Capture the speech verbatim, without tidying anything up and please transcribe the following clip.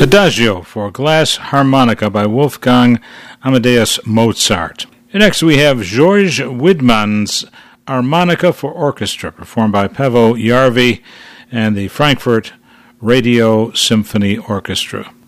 Adagio for glass harmonica by Wolfgang Amadeus Mozart. And next we have George Widmann's Harmonica for Orchestra, performed by Paavo Järvi and the Frankfurt Radio Symphony Orchestra.